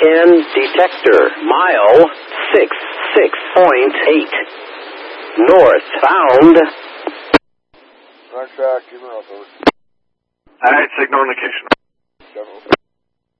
AN detector, mile 66.8. Northbound. On track, give her up, over. Alright, signal indication.